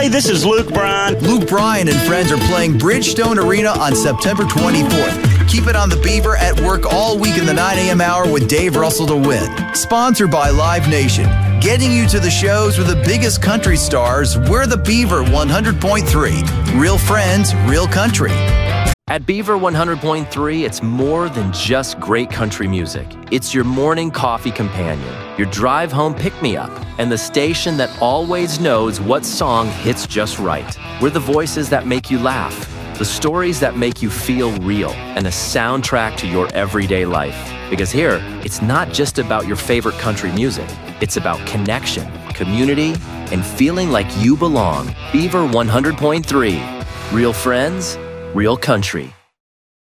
Hey, this is Luke Bryan. Luke Bryan and friends are playing Bridgestone Arena on September 24th. Keep it on the Beaver at work all week in the 9 a.m. hour with Dave Russell to win. Sponsored by Live Nation. Getting you to the shows with the biggest country stars, we're the Beaver 100.3. Real friends, real country. At Beaver 100.3, it's more than just great country music. It's your morning coffee companion, your drive home pick-me-up, and the station that always knows what song hits just right. We're the voices that make you laugh, the stories that make you feel real, and a soundtrack to your everyday life. Because here, it's not just about your favorite country music. It's about connection, community, and feeling like you belong. Beaver 100.3. Real friends, real country.